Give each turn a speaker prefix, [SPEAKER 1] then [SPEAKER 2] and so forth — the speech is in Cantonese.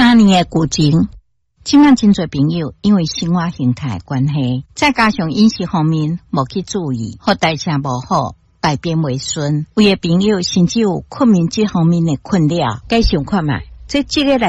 [SPEAKER 1] 3年的古井，今晚真侪朋友因为生活形态的关系，再加上饮食方面无去注意，或代谢无好，大便袂顺，有的朋友甚至有困眠这方面的困扰，该想看卖。这个